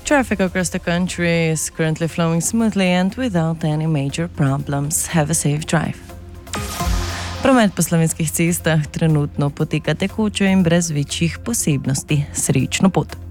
Traffic across the country is currently flowing smoothly and without any major problems. Have a safe drive. Promet po slovenskih cestah trenutno poteka tekoče in brez večjih posebnosti. Srečno pot!